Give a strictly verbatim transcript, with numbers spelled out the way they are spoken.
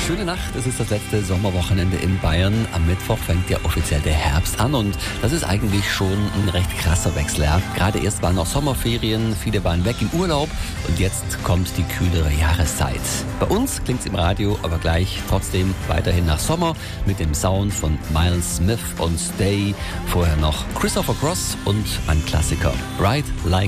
Schöne Nacht, es ist das letzte Sommerwochenende in Bayern. Am Mittwoch fängt ja offiziell der Herbst an und das ist eigentlich schon ein recht krasser Wechsel. Ja? Gerade erst waren noch Sommerferien, viele waren weg im Urlaub und jetzt kommt die kühlere Jahreszeit. Bei uns klingt's im Radio aber gleich trotzdem weiterhin nach Sommer mit dem Sound von Miles Smith und Stay. Vorher noch Christopher Cross und ein Klassiker, Bright Like